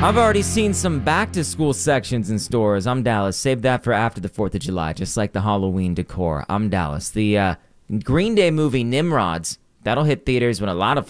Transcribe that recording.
I've already seen some back-to-school sections in stores. I'm Dallas. Save that for after the 4th of July, just like the Halloween decor. I'm Dallas. The Green Day movie Nimrods, that'll hit theaters when a lot of